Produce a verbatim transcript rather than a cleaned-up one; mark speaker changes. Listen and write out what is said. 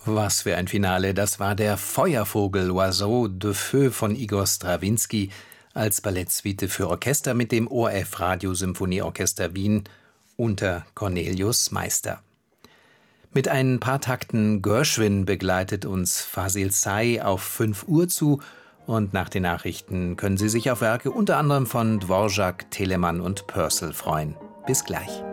Speaker 1: Was für ein Finale, das war der Feuervogel Oiseau de Feu von Igor Strawinski als Ballettsuite für Orchester mit dem O R F Radiosymphonieorchester Wien unter Cornelius Meister. Mit ein paar Takten Gershwin begleitet uns Fasil Say auf fünf Uhr zu und nach den Nachrichten können Sie sich auf Werke unter anderem von Dvorak, Telemann und Purcell freuen. Bis gleich.